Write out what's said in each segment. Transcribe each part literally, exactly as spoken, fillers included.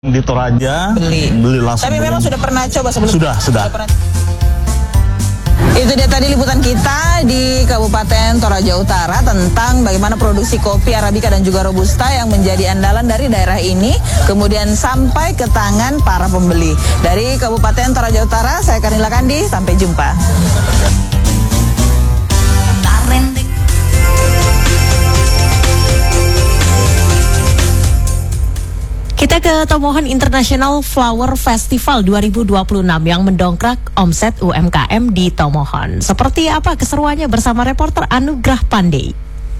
Di Toraja beli, beli langsung. Tapi memang sudah pernah coba sebelum? Sudah, sudah. sudah Itu dia tadi liputan kita di Kabupaten Toraja Utara tentang bagaimana produksi kopi Arabica dan juga Robusta yang menjadi andalan dari daerah ini, kemudian sampai ke tangan para pembeli. Dari Kabupaten Toraja Utara, saya Karnila Kandi, sampai jumpa. Kita ke Tomohon International Flower Festival dua ribu dua puluh enam yang mendongkrak omset U M K M di Tomohon. Seperti apa keseruannya bersama reporter Anugrah Pandey.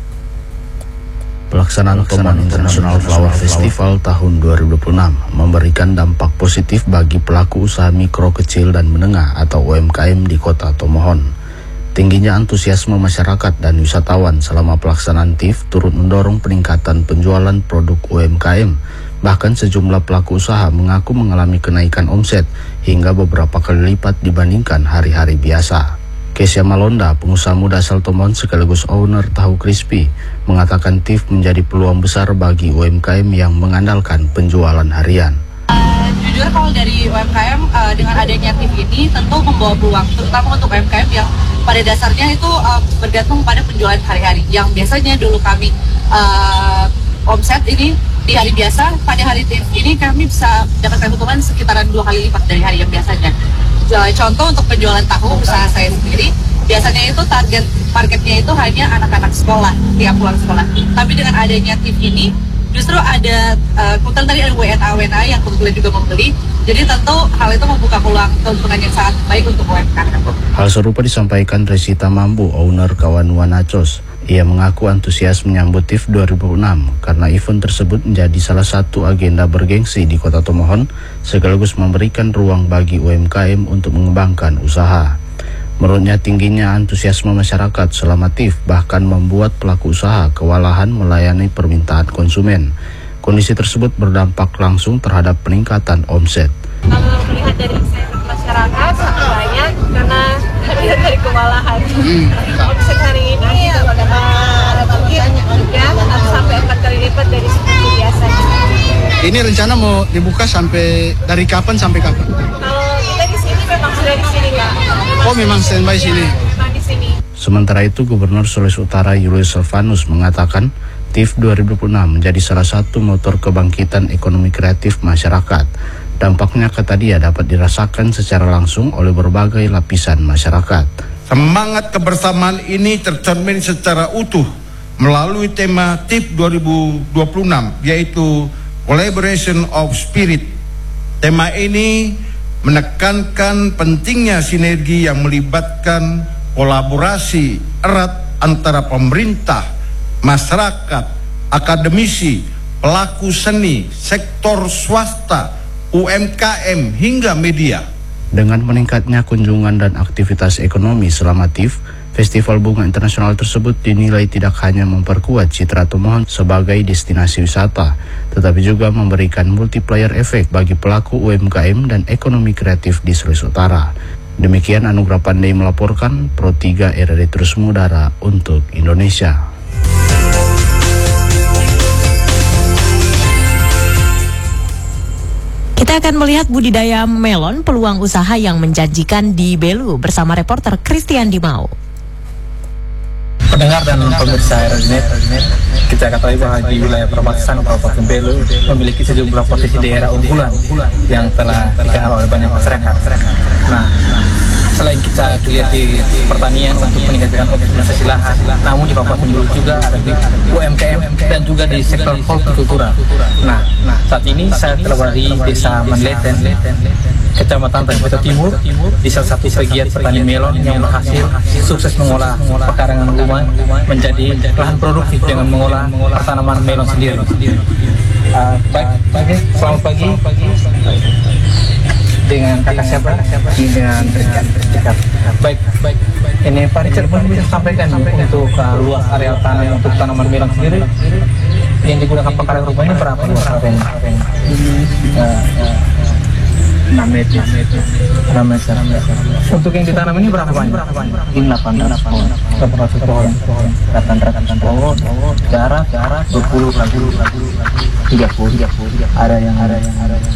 Pelaksanaan Tomohon International Flower Festival tahun dua ribu dua puluh enam memberikan dampak positif bagi pelaku usaha mikro, kecil, dan menengah atau U M K M di kota Tomohon. Tingginya antusiasme masyarakat dan wisatawan selama pelaksanaan T I F turut mendorong peningkatan penjualan produk U M K M. Bahkan sejumlah pelaku usaha mengaku mengalami kenaikan omset hingga beberapa kali lipat dibandingkan hari-hari biasa. Kesia Malonda, pengusaha muda asal Tomohon sekaligus owner Tahu Crispy, mengatakan T I F menjadi peluang besar bagi U M K M yang mengandalkan penjualan harian. Uh, jujur kalau dari U M K M uh, dengan adanya T I F ini tentu membawa peluang, terutama untuk U M K M yang pada dasarnya itu uh, bergantung pada penjualan hari-hari. Yang biasanya dulu kami uh, omset ini di hari biasa, pada hari T I F ini kami bisa mendapatkan keuntungan sekitaran dua kali lipat dari hari yang biasanya. Contoh untuk penjualan tahu usaha saya sendiri, biasanya itu target marketnya itu hanya anak-anak sekolah, tiap pulang sekolah. Tapi dengan adanya T I F ini, justru ada uh, kebetulan tadi ada W N A W N A yang kebetulan juga membeli. Jadi tentu hal itu membuka peluang keuntungan yang sangat baik untuk U M K M. Hal serupa disampaikan Resita Mambu, owner kawan Wanacos. Ia mengaku antusias menyambut T I F dua ribu enam karena event tersebut menjadi salah satu agenda bergengsi di kota Tomohon, sekaligus memberikan ruang bagi U M K M untuk mengembangkan usaha. Menurutnya, tingginya antusiasme masyarakat selama T I F bahkan membuat pelaku usaha kewalahan melayani permintaan konsumen. Kondisi tersebut berdampak langsung terhadap peningkatan omset. Kalau melihat dari masyarakat sangat banyak karena hadir dari kewalahan. Omset hari ini ya sampai empat kali lipat dari seperti biasanya. Ini rencana mau dibuka sampai dari kapan sampai kapan? Kalau kita di sini memang sudah di sini Kak. Oh memang standby sini. Memang di sini. Sementara itu, Gubernur Sulawesi Utara Julius Silvanus mengatakan T I F dua ribu dua puluh enam menjadi salah satu motor kebangkitan ekonomi kreatif masyarakat. Dampaknya, kata dia, dapat dirasakan secara langsung oleh berbagai lapisan masyarakat. Semangat kebersamaan ini tercermin secara utuh melalui tema T I F dua ribu dua puluh enam, yaitu Collaboration of Spirit. Tema ini menekankan pentingnya sinergi yang melibatkan kolaborasi erat antara pemerintah, masyarakat, akademisi, pelaku seni, sektor swasta, U M K M, hingga media. Dengan meningkatnya kunjungan dan aktivitas ekonomi selama T I F, Festival Bunga Internasional tersebut dinilai tidak hanya memperkuat citra Tomohon sebagai destinasi wisata, tetapi juga memberikan multiplier efek bagi pelaku U M K M dan ekonomi kreatif di Sulawesi Utara. Demikian Anugrah Pandey melaporkan, Pro tiga R R I Terus Mengudara untuk Indonesia. Kita akan melihat budidaya melon, peluang usaha yang menjanjikan di Belu bersama reporter Christian Dimau. Pendengar dan pemirsa R R I Net, kita ketahui bahwa di wilayah perbatasan Kabupaten Belu memiliki sejumlah potensi daerah unggulan yang telah dikenal oleh banyak masyarakat. Nah, selain kita lihat di pertanian untuk meningkatkan optimalisasi lahan, namun di Kabupaten Belu juga ada di U M K M dan juga di sektor hortikultura. Nah, saat ini saya telah berada di Desa Manleten, Kecamatan Tanjung Timur, di salah satu pegiat petani melon yang berhasil sukses mengolah pekarangan rumah menjadi lahan produktif dengan mengolah pertanaman melon sendiri. Uh, baik, pagi, selamat pagi. Dengan kakak siapa? Dengan Richard. Baik, baik. Ini Pak Richard pun bisa sampaikan untuk uh, luas areal tanah untuk tanaman melon sendiri yang digunakan pekarangan rumah ini berapa luas areanya? enam meter. enam meter. Untuk yang ditanam ini berapa banyak? Ini delapan ratus pohon. delapan ratus pohon. delapan ratus pohon. Jarak, jarak dua puluh, tiga puluh. Ada yang ada yang ada yang